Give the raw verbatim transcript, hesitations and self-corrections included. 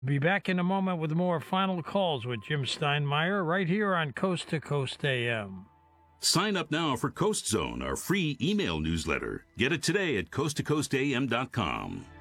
Be back in a moment with more Final Calls with Jim Steinmeier right here on Coast to Coast A M. Sign up now for Coast Zone, our free email newsletter. Get it today at coast to coast a m dot com.